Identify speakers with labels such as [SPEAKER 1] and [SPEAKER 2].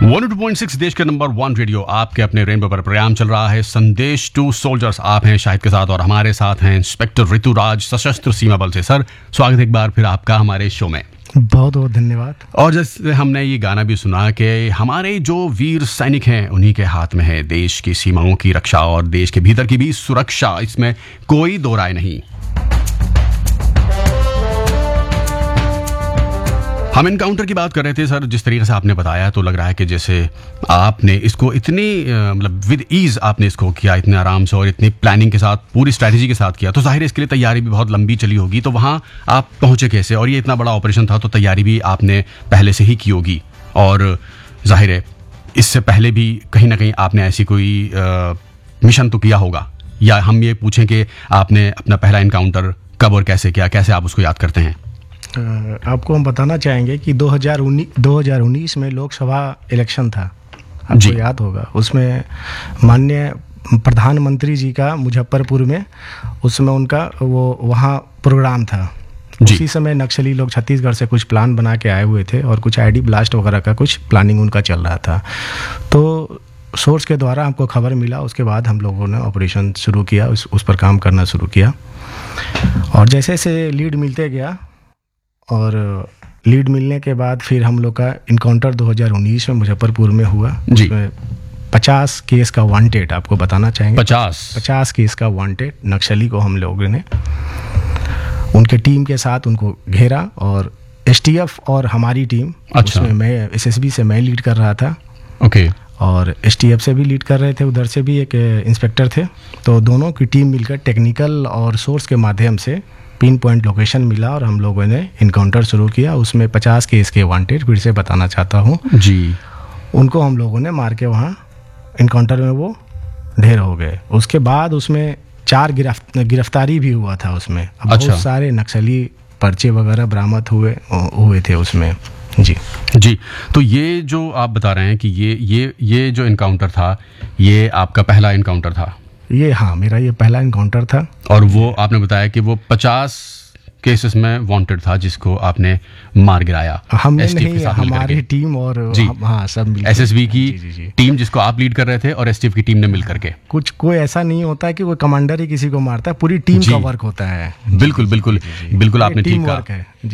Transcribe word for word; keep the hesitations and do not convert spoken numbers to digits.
[SPEAKER 1] One two point six देश के number one radio आपके अपने रेनबो पर प्रोग्राम चल रहा है संदेश टू सोल्जर्स। आप हैं शाहिद के साथ और हमारे साथ हैं इंस्पेक्टर ऋतुराज सशस्त्र सीमा बल से। सर स्वागत है एक बार फिर आपका हमारे शो में।
[SPEAKER 2] बहुत बहुत धन्यवाद।
[SPEAKER 1] और जैसे हमने ये गाना भी सुना कि हमारे जो वीर सैनिक हैं उन्हीं के हाथ में है देश की सीमाओं की रक्षा और देश के भीतर की भी सुरक्षा, इसमें कोई दो राय नहीं। हम इनकाउंटर की बात कर रहे थे सर, जिस तरीके से आपने बताया तो लग रहा है कि जैसे आपने इसको इतनी मतलब विद ईज आपने इसको किया, इतने आराम से और इतनी प्लानिंग के साथ, पूरी स्ट्रैटेजी के साथ किया, तो जाहिर है इसके लिए तैयारी भी बहुत लंबी चली होगी। तो वहाँ आप पहुँचे कैसे? और ये इतना बड़ा ऑपरेशन था तो तैयारी भी आपने पहले से ही की होगी, और जाहिर है इससे पहले भी कहीं ना कहीं आपने ऐसी कोई आ, मिशन तो किया होगा। या हम ये पूछें कि आपने अपना पहला इनकाउंटर कब और कैसे किया, कैसे आप उसको याद करते हैं?
[SPEAKER 2] आपको हम बताना चाहेंगे कि दो हज़ार उन्नीस में लोकसभा इलेक्शन था, आपको याद होगा। उसमें माननीय प्रधानमंत्री जी का मुजफ्फरपुर में उसमें उनका वो वहाँ प्रोग्राम था। उसी समय नक्सली लोग छत्तीसगढ़ से कुछ प्लान बना के आए हुए थे और कुछ आईडी ब्लास्ट वगैरह का कुछ प्लानिंग उनका चल रहा था। तो सोर्स के द्वारा हमको खबर मिला, उसके बाद हम लोगों ने ऑपरेशन शुरू किया, उस, उस पर काम करना शुरू किया। और जैसे जैसे लीड मिलते गया और लीड मिलने के बाद फिर हम लोग का इनकाउंटर दो हज़ार उन्नीस में मुजफ्फरपुर में हुआ। उसमें पचास केस का वांटेड, आपको बताना चाहेंगे, पचास पचास केस का वांटेड नक्सली को हम लोगों ने उनके टीम के साथ उनको घेरा। और एसटीएफ और हमारी टीम, अच्छा। उसमें मैं एसएसबी से मैं लीड कर रहा था, ओके, और एसटीएफ से भी लीड कर रहे थे, उधर से भी एक इंस्पेक्टर थे। तो दोनों की टीम मिलकर टेक्निकल और सोर्स के माध्यम से पिन पॉइंट लोकेशन मिला और हम लोगों ने इनकाउंटर शुरू किया। उसमें पचास केस के वांटेड, फिर से बताना चाहता हूँ जी, उनको हम लोगों ने मार के वहाँ इनकाउंटर में वो ढेर हो गए। उसके बाद उसमें चार गिरफ्त गिरफ्तारी भी हुआ था उसमें। अच्छा। बहुत सारे नक्सली पर्चे वगैरह बरामद हुए हुए थे उसमें। जी
[SPEAKER 1] जी तो ये जो आप बता रहे हैं कि ये ये ये जो इनकाउंटर था, ये आपका पहला इनकाउंटर था?
[SPEAKER 2] ये हाँ, मेरा ये पहला इनकाउंटर था।
[SPEAKER 1] और वो आपने बताया कि वो पचास केसेस में वांटेड था जिसको आपने मार गिराया।
[SPEAKER 2] हमने नहीं, हमारी टीम और हम, हाँ सब मिलकर,
[SPEAKER 1] एसएसबी की जी, जी, जी। टीम जिसको आप लीड कर रहे थे और एसटीएफ की टीम ने मिल करके।
[SPEAKER 2] कुछ कोई ऐसा नहीं होता है कि कोई कमांडर ही किसी को मारता है, पूरी टीम का वर्क होता है।
[SPEAKER 1] बिल्कुल बिल्कुल बिल्कुल आपने ठीक कहा।